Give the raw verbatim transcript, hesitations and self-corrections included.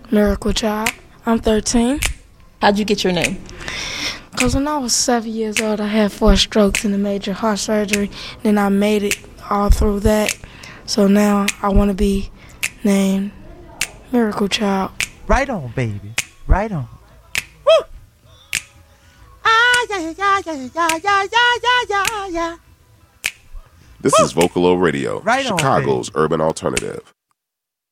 Miracle Child. I'm thirteen. How'd you get your name? Because when I was seven years old, I had four strokes and a major heart surgery. Then I made it all through that. So now I want to be named Miracle Child. Right on, baby. Right on. Woo! Ah, yeah, yeah, yeah, yeah, yeah, yeah, yeah, yeah. This Woo! Is Vocalo Radio, right Chicago's on, urban alternative.